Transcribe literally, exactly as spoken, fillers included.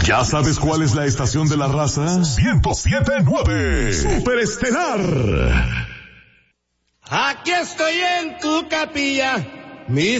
¿Ya sabes cuál es la estación de la raza? ciento siete punto nueve. Superestelar. Aquí estoy en tu capilla, mi